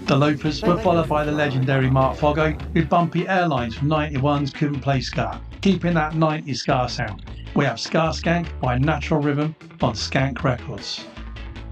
The Loafers were followed by the legendary Mark Foggo with Bumpy Airlines from 91's Couldn't Play Ska, keeping that 90s ska sound. We have Ska Skank by Natural Rhythm on Skank Records.